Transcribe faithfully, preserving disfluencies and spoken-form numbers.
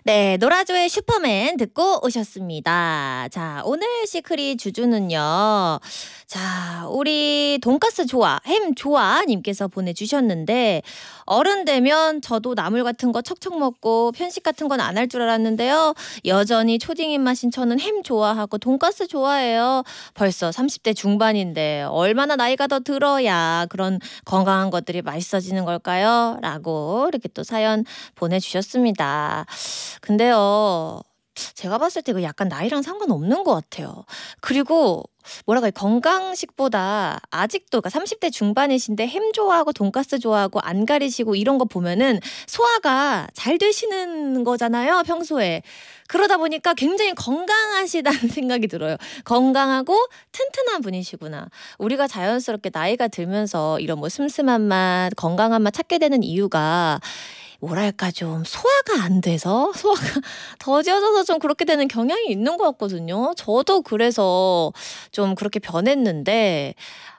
네, 노라조의 슈퍼맨 듣고 오셨습니다. 자, 오늘 시크릿 주주는요. 자, 우리 돈가스 좋아, 햄 좋아 님께서 보내주셨는데 어른 되면 저도 나물 같은 거 척척 먹고 편식 같은 건 안 할 줄 알았는데요. 여전히 초딩 입맛인 저는 햄 좋아하고 돈가스 좋아해요. 벌써 삼십 대 중반인데 얼마나 나이가 더 들어야 그런 건강한 것들이 맛있어지는 걸까요? 라고 이렇게 또 사연 보내주셨습니다. 근데요, 제가 봤을 때 그 약간 나이랑 상관없는 것 같아요. 그리고 뭐랄까 건강식보다 아직도 그러니까 삼십 대 중반이신데 햄 좋아하고 돈가스 좋아하고 안 가리시고 이런 거 보면은 소화가 잘 되시는 거잖아요, 평소에. 그러다 보니까 굉장히 건강하시다는 생각이 들어요. 건강하고 튼튼한 분이시구나. 우리가 자연스럽게 나이가 들면서 이런 뭐 슴슴한 맛, 건강한 맛 찾게 되는 이유가 뭐랄까 좀 소화가 안 돼서 소화가 더뎌져서 좀 그렇게 되는 경향이 있는 것 같거든요. 저도 그래서 좀 그렇게 변했는데